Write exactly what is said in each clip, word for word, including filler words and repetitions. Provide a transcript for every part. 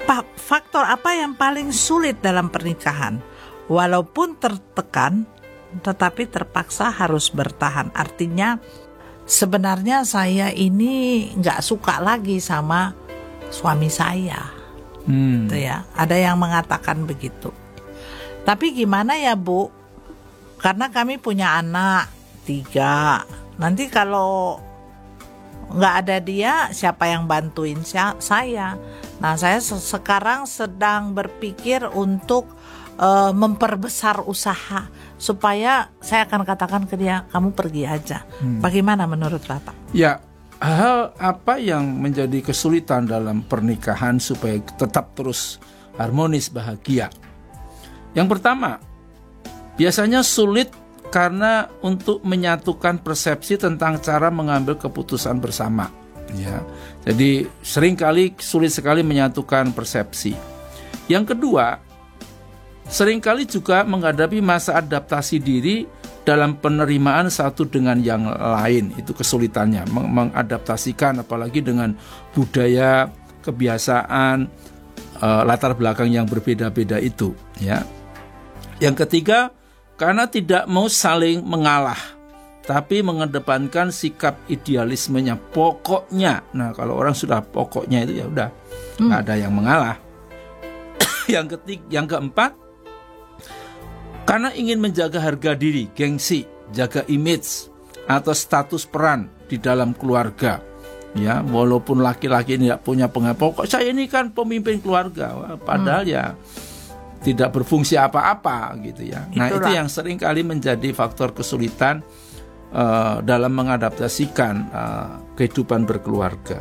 faktor apa yang paling sulit dalam pernikahan? Walaupun tertekan, tetapi terpaksa harus bertahan. Artinya sebenarnya saya ini nggak suka lagi sama suami saya. Hmm. Gitu ya. Ada yang mengatakan begitu. Tapi gimana ya Bu? Karena kami punya anak tiga. Nanti kalau nggak ada dia, siapa yang bantuin saya? Nah, saya sekarang sedang berpikir untuk uh, memperbesar usaha supaya saya akan katakan ke dia, kamu pergi aja. Hmm. Bagaimana menurut Bapak? Ya, hal apa yang menjadi kesulitan dalam pernikahan supaya tetap terus harmonis, bahagia? Yang pertama, biasanya sulit karena untuk menyatukan persepsi tentang cara mengambil keputusan bersama. Ya, jadi seringkali sulit sekali menyatukan persepsi. Yang kedua, seringkali juga menghadapi masa adaptasi diri dalam penerimaan satu dengan yang lain. Itu kesulitannya, meng- mengadaptasikan apalagi dengan budaya, kebiasaan, uh, latar belakang yang berbeda-beda itu. Ya. Yang ketiga, karena tidak mau saling mengalah, tapi mengedepankan sikap idealismenya, pokoknya. Nah, kalau orang sudah pokoknya itu ya udah, hmm. nggak ada yang mengalah. Yang ketiga, yang keempat, karena ingin menjaga harga diri, gengsi, jaga image atau status peran di dalam keluarga. Ya, walaupun laki-laki ini tidak punya pengaruh, pokok saya ini kan pemimpin keluarga, padahal hmm. ya tidak berfungsi apa-apa gitu ya. Nah, itulah. Itu yang sering kali menjadi faktor kesulitan Uh, dalam mengadaptasikan uh, kehidupan berkeluarga.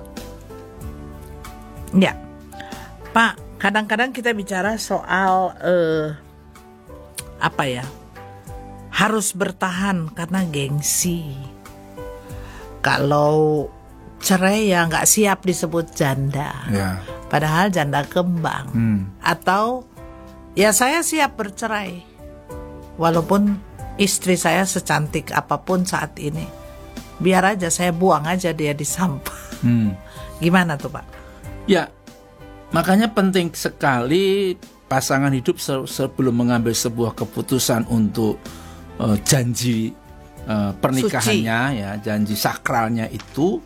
Ya, Pak, kadang-kadang kita bicara soal uh, apa ya, harus bertahan karena gengsi. Kalau cerai ya nggak siap disebut janda, ya. Padahal janda kembang. Hmm. Atau ya saya siap bercerai, walaupun istri saya secantik apapun saat ini, biar aja saya buang aja dia di sampah. Hmm. Gimana tuh Pak? Ya, makanya penting sekali pasangan hidup se- sebelum mengambil sebuah keputusan untuk uh, janji uh, pernikahannya, Suci. ya janji sakralnya itu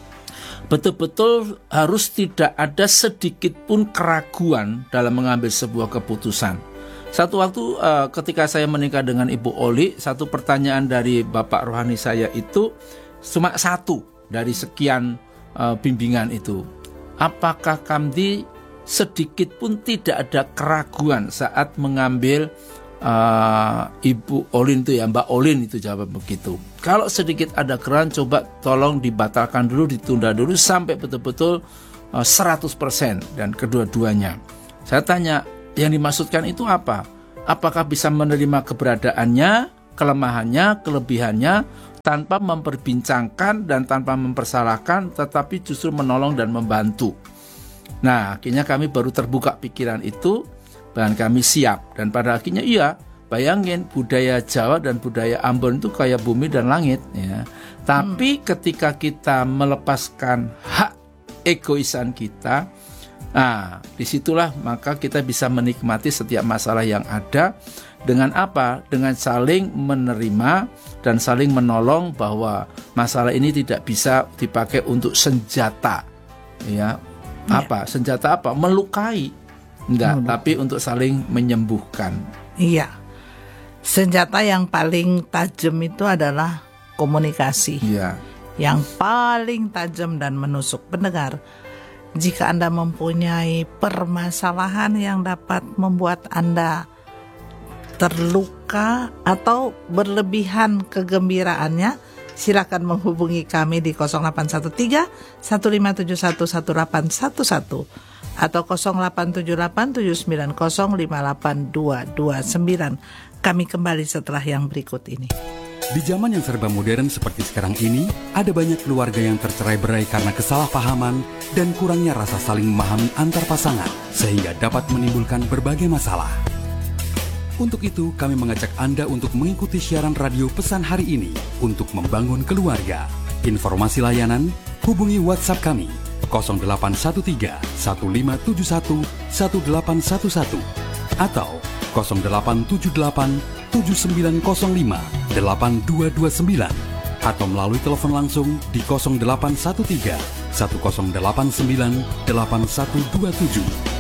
betul-betul harus tidak ada sedikit pun keraguan dalam mengambil sebuah keputusan. Satu waktu uh, ketika saya menikah dengan Ibu Oli, satu pertanyaan dari Bapak Rohani saya itu cuma satu dari sekian uh, bimbingan itu. Apakah Kamdi sedikit pun tidak ada keraguan saat mengambil uh, Ibu Olin itu ya, Mbak Olin itu jawab begitu. Kalau sedikit ada keraguan, coba tolong dibatalkan dulu, ditunda dulu sampai betul-betul uh, seratus persen dan kedua-duanya. Saya tanya, yang dimaksudkan itu apa? Apakah bisa menerima keberadaannya, kelemahannya, kelebihannya tanpa memperbincangkan dan tanpa mempersalahkan, tetapi justru menolong dan membantu. Nah, akhirnya kami baru terbuka pikiran itu dan kami siap. Dan pada akhirnya iya, bayangin budaya Jawa dan budaya Ambon itu kayak bumi dan langit. Ya. Tapi hmm. ketika kita melepaskan hak egoisan kita, nah, disitulah maka kita bisa menikmati setiap masalah yang ada dengan apa? Dengan saling menerima dan saling menolong bahwa masalah ini tidak bisa dipakai untuk senjata, ya. Apa? Ya. Senjata apa? Melukai. Enggak, hmm. tapi untuk saling menyembuhkan. Iya. Senjata yang paling tajam itu adalah komunikasi. Iya. Yang paling tajam dan menusuk. Pendengar, jika Anda mempunyai permasalahan yang dapat membuat Anda terluka atau berlebihan kegembiraannya, silakan menghubungi kami di nol delapan satu tiga, satu lima tujuh satu, satu delapan satu satu atau nol delapan tujuh delapan tujuh sembilan nol lima delapan dua dua sembilan. Kami kembali setelah yang berikut ini. Di zaman yang serba modern seperti sekarang ini, ada banyak keluarga yang tercerai-berai karena kesalahpahaman dan kurangnya rasa saling memahami antar pasangan, sehingga dapat menimbulkan berbagai masalah. Untuk itu, kami mengajak Anda untuk mengikuti siaran radio pesan hari ini untuk membangun keluarga. Informasi layanan, hubungi WhatsApp kami nol delapan satu tiga satu lima tujuh satu satu delapan satu satu atau nol delapan tujuh delapan tujuh sembilan nol lima delapan dua dua sembilan atau melalui telepon langsung di nol delapan satu tiga satu nol delapan sembilan delapan satu dua tujuh.